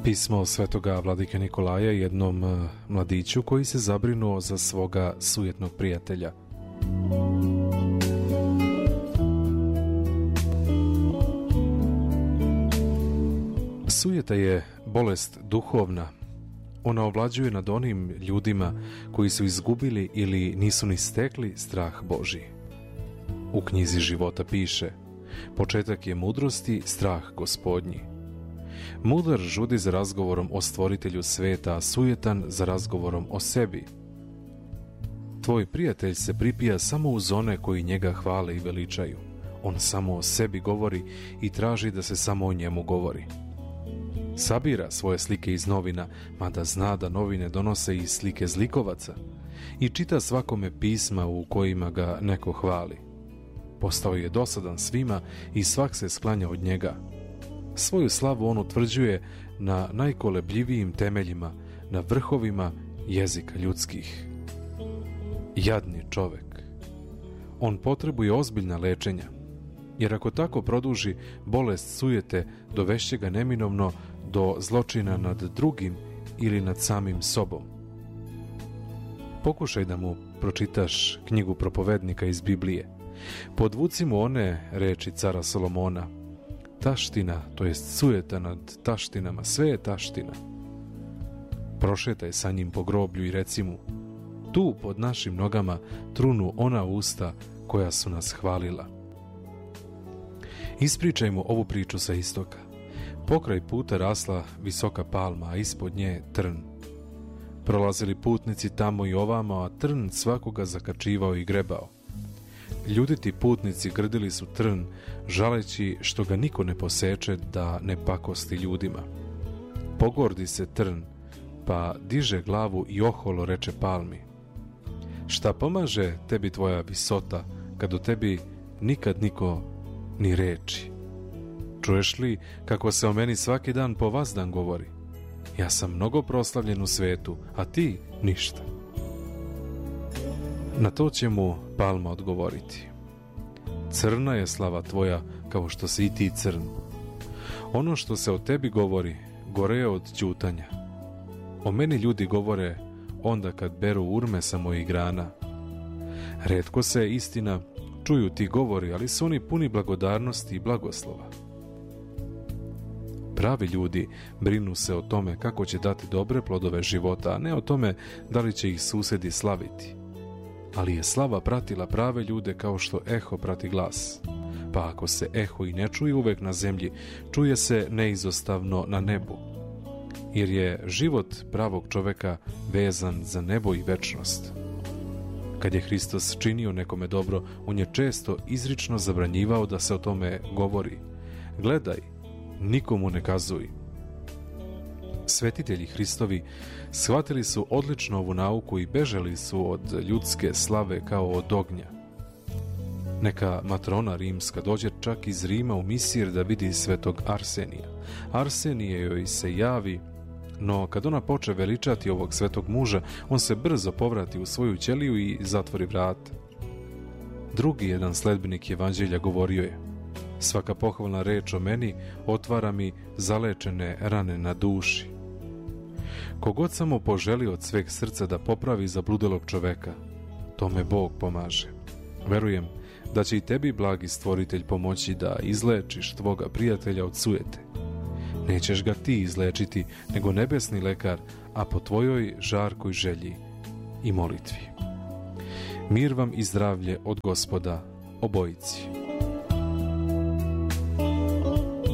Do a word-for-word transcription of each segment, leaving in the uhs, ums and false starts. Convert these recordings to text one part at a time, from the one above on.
Pismo svetoga vladike Nikolaja jednom mladiću koji se zabrinuo za svoga sujetnog prijatelja. Sujeta je bolest duhovna. Ona ovlađuje nad onim ljudima koji su izgubili ili nisu ni stekli strah Božji. U knjizi života piše: početak je mudrosti strah Gospodnji. Mudar žudi za razgovorom o stvoritelju sveta, a sujetan za razgovorom o sebi. Tvoj prijatelj se pripija samo uz one koji njega hvale i veličaju. On samo o sebi govori i traži da se samo o njemu govori. Sabira svoje slike iz novina, mada zna da novine donose i slike zlikovaca, i čita svakome pisma u kojima ga neko hvali. Postao je dosadan svima i svak se sklanja od njega. Svoju slavu on utvrđuje na najkolebljivijim temeljima, na vrhovima jezika ljudskih. Jadni čovek. On potrebuje ozbiljna lečenja, jer ako tako produži, bolest sujete dovešće ga neminovno do zločina nad drugim ili nad samim sobom. Pokušaj da mu pročitaš knjigu propovednika iz Biblije. Podvuci mu one reči cara Solomona: taština, to jest sujeta nad taštinama, sve je taština. Prošetaj sa njim po groblju i reci mu: tu pod našim nogama trunu ona usta koja su nas hvalila. Ispričaj mu ovu priču sa istoka. Pokraj puta rasla visoka palma, a ispod nje trn. Prolazili putnici tamo i ovamo, a trn svakoga zakačivao i grebao. Ljuditi putnici grdili su trn, žaleći što ga niko ne poseče da ne pakosti ljudima. Pogordi se trn, pa diže glavu i oholo reče palmi: šta pomaže tebi tvoja visota, kad o tebi nikad niko ni reči? Čuješ li kako se o meni svaki dan po vazdan govori? Ja sam mnogo proslavljen u svetu, a ti ništa. Na to će mu palma odgovoriti: crna je slava tvoja, kao što si i ti crn. Ono što se o tebi govori, gore je od ćutanja. O meni ljudi govore onda kad beru urme sa mojih grana. Retko se, istina, čuju ti govori, ali su oni puni blagodarnosti i blagoslova. Pravi ljudi brinu se o tome kako će dati dobre plodove života, a ne o tome da li će ih susedi slaviti. Ali je slava pratila prave ljude kao što eho prati glas. Pa ako se eho i ne čuje uvek na zemlji, čuje se neizostavno na nebu. Jer je život pravog čoveka vezan za nebo i večnost. Kad je Hristos činio nekome dobro, on je često izrično zabranjivao da se o tome govori. Gledaj, nikomu ne kazuj. Svetitelji Hristovi shvatili su odlično ovu nauku i bežali su od ljudske slave kao od ognja. Neka matrona rimska dođe čak iz Rima u Misir da vidi svetog Arsenija. Arsenije joj se javi, no kad ona poče veličati ovog svetog muža, on se brzo povrati u svoju ćeliju i zatvori vrata. Drugi jedan sledbenik evanđelja govorio je: svaka pohvalna reč o meni otvara mi zalečene rane na duši. Kogod samo poželi od sveg srca da popravi zabludelog čoveka, tome Bog pomaže. Verujem da će i tebi blagi stvoritelj pomoći da izlečiš tvoga prijatelja od sujete. Nećeš ga ti izlečiti, nego nebesni lekar, a po tvojoj žarkoj želji i molitvi. Mir vam i zdravlje od Gospoda obojici.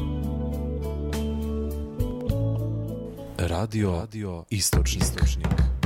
Radio, Radio Istočnik.